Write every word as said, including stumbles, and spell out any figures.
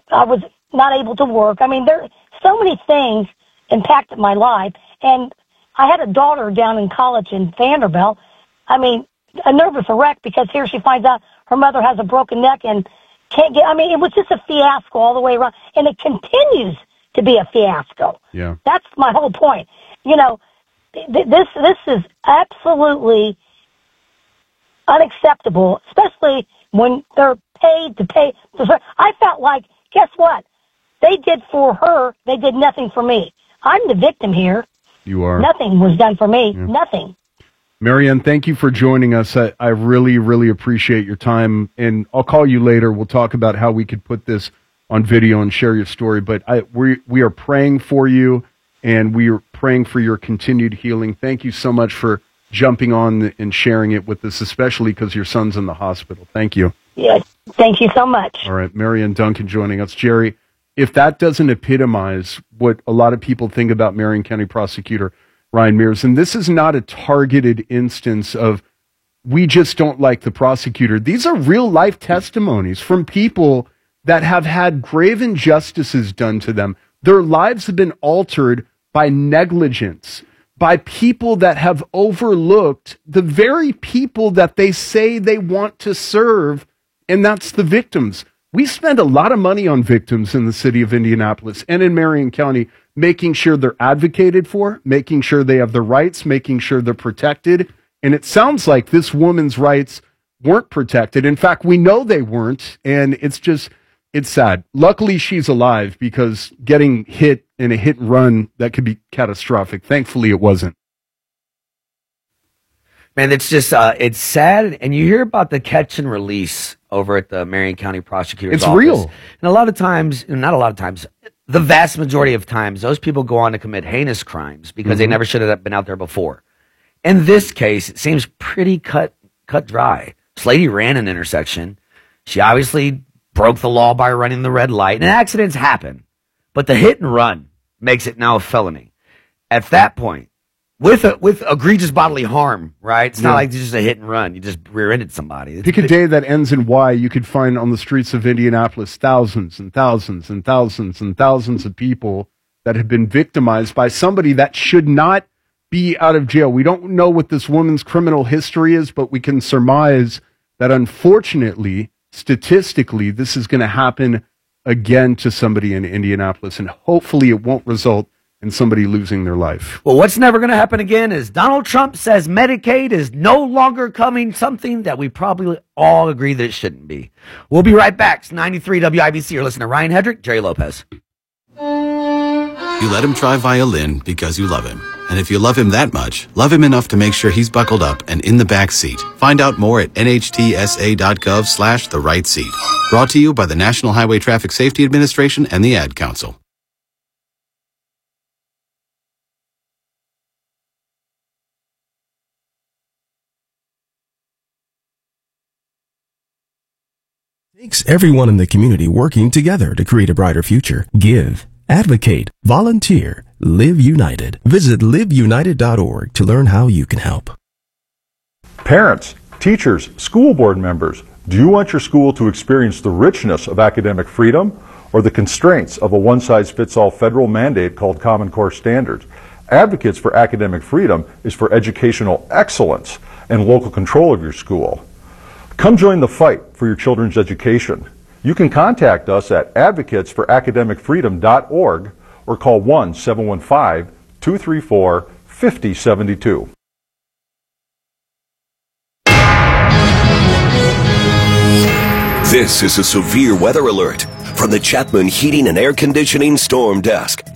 I was not able to work. I mean, there so many things impacted my life. And I had a daughter down in college in Vanderbilt. I mean, a nervous wreck because here she finds out her mother has a broken neck and can't get, I mean, it was just a fiasco all the way around. And it continues to be a fiasco. Yeah. That's my whole point. You know, th- this, this is absolutely unacceptable, especially when they're paid to pay. I felt like, guess what? They did for her. They did nothing for me. I'm the victim here. You are. Nothing was done for me. Yeah. Nothing. Marianne, thank you for joining us. I, I really, really appreciate your time. And I'll call you later. We'll talk about how we could put this on video and share your story. But I, we, we are praying for you, and we are praying for your continued healing. Thank you so much for jumping on and sharing it with us, especially because your son's in the hospital. Thank you. Yes, thank you so much. All right, Marianne Duncan joining us. Jerry, if that doesn't epitomize what a lot of people think about Marion County Prosecutor Ryan Mears, and this is not a targeted instance of we just don't like the prosecutor. These are real life testimonies from people that have had grave injustices done to them. Their lives have been altered by negligence, by people that have overlooked the very people that they say they want to serve, and that's the victims. We spend a lot of money on victims in the city of Indianapolis and in Marion County, making sure they're advocated for, making sure they have their rights, making sure they're protected. And it sounds like this woman's rights weren't protected. In fact, we know they weren't, and it's just, it's sad. Luckily, she's alive, because getting hit in a hit and run, that could be catastrophic. Thankfully, it wasn't. Man, it's just, uh, it's sad. And you hear about the catch and release over at the Marion County Prosecutor's It's Office. real. And a lot of times, not a lot of times, the vast majority of times, those people go on to commit heinous crimes because mm-hmm. they never should have been out there before. In this case, it seems pretty cut cut dry. This lady ran an intersection. She obviously broke the law by running the red light. And accidents happen. But the hit and run makes it now a felony. At that point, with a, with egregious bodily harm, right? It's yeah. not like just a hit and run. You just rear-ended somebody. It's Pick a day that ends in Y. You could find on the streets of Indianapolis thousands and thousands and thousands and thousands of people that have been victimized by somebody that should not be out of jail. We don't know what this woman's criminal history is, but we can surmise that unfortunately, statistically, this is going to happen again to somebody in Indianapolis, and hopefully it won't result in somebody losing their life. Well, what's never going to happen again is Donald Trump says Medicaid is no longer coming, something that we probably all agree that it shouldn't be. We'll be right back. It's ninety-three W I B C. You're listening to Ryan Hedrick, Jerry Lopez. You let him try violin because you love him. And if you love him that much, love him enough to make sure he's buckled up and in the back seat. Find out more at nhtsa.gov slash the right seat. Brought to you by the National Highway Traffic Safety Administration and the Ad Council. Takes everyone in the community working together to create a brighter future. Give, advocate, volunteer, live united. Visit live united dot org to learn how you can help. Parents, teachers, school board members, do you want your school to experience the richness of academic freedom or the constraints of a one-size-fits-all federal mandate called Common Core Standards? Advocates for Academic Freedom is for educational excellence and local control of your school. Come join the fight for your children's education. You can contact us at advocates for academic freedom dot org or call one seven one five, two three four, five zero seven two. This is a severe weather alert from the Chapman Heating and Air Conditioning Storm Desk.